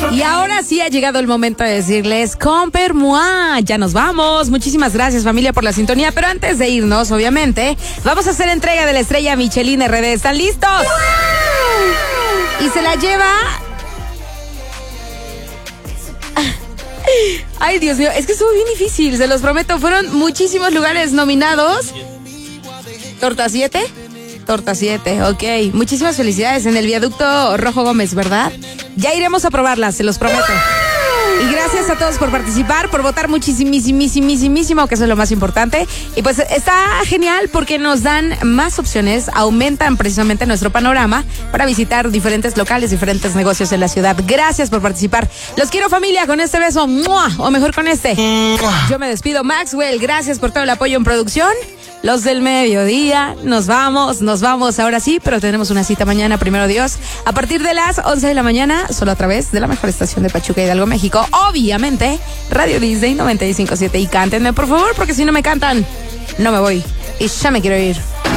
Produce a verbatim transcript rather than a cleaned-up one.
Y ahora sí ha llegado el momento de decirles con permuá, ya nos vamos. Muchísimas gracias, familia, por la sintonía. Pero antes de irnos, obviamente, vamos a hacer entrega de la estrella Michelin R D. ¿Están listos? Y se la lleva... Ay, Dios mío, es que estuvo bien difícil, se los prometo. Fueron muchísimos lugares nominados. ¿Torta siete? Torta siete, ok. Muchísimas felicidades en el viaducto Rojo Gómez, ¿verdad? Ya iremos a probarlas, se los prometo. Y gracias a todos por participar, por votar muchísimísimo, que eso es lo más importante. Y pues está genial porque nos dan más opciones, aumentan precisamente nuestro panorama para visitar diferentes locales, diferentes negocios en la ciudad. Gracias por participar. Los quiero, familia, con este beso, ¡mua! O mejor con este. Yo me despido, Maxwell, gracias por todo el apoyo en producción. Los del mediodía, nos vamos, nos vamos ahora sí, pero tenemos una cita mañana, primero Dios, a partir de las once de la mañana, solo a través de la mejor estación de Pachuca, Hidalgo, México, obviamente, Radio Disney noventa y cinco punto siete. Y cántenme, por favor, porque si no me cantan, no me voy. Y ya me quiero ir.